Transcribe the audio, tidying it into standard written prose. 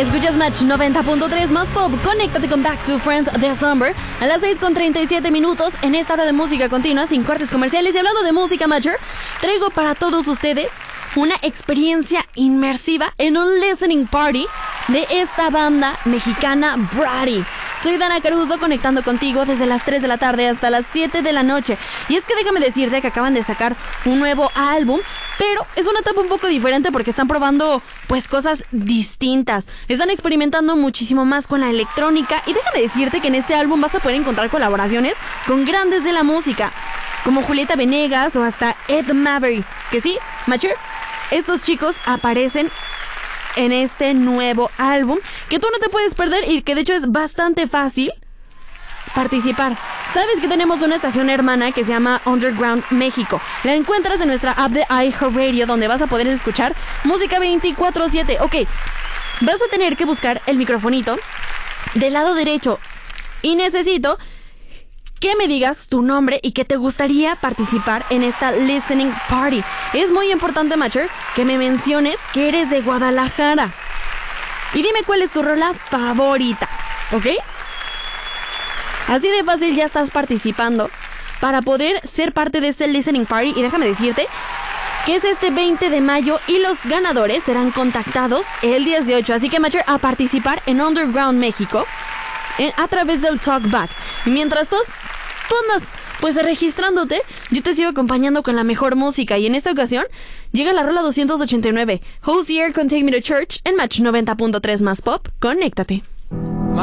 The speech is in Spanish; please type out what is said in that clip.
Escuchas Match 90.3 más pop. Conéctate con Back to Friends December a las 6:37 en esta hora de música continua sin cortes comerciales. Y hablando de música, Matcher, traigo para todos ustedes una experiencia inmersiva en un listening party de esta banda mexicana Brady. Soy Dana Caruso, conectando contigo desde las 3 de la tarde hasta las 7 de la noche. Y es que déjame decirte que acaban de sacar un nuevo álbum, pero es una etapa un poco diferente porque están probando pues cosas distintas. Están experimentando muchísimo más con la electrónica y déjame decirte que en este álbum vas a poder encontrar colaboraciones con grandes de la música, como Julieta Venegas o hasta Ed Maverick. Que sí, Matcher, estos chicos aparecen en este nuevo álbum que tú no te puedes perder y que de hecho es bastante fácil participar. Sabes que tenemos una estación hermana que se llama Underground México. La encuentras en nuestra app de iHeartRadio, donde vas a poder escuchar música 24/7. Ok, vas a tener que buscar el microfonito del lado derecho y necesito que me digas tu nombre y que te gustaría participar en esta listening party. Es muy importante, Matcher, que me menciones que eres de Guadalajara. Y dime cuál es tu rola favorita, ¿ok? Así de fácil ya estás participando para poder ser parte de este listening party. Y déjame decirte que es este 20 de mayo y los ganadores serán contactados el 18. Así que, Matcher, a participar en Underground México a través del Talkback. Y mientras tú andas pues registrándote, yo te sigo acompañando con la mejor música. Y en esta ocasión llega la rola 289, Hosier con Take Me to Church en Match 90.3 más pop. Conéctate.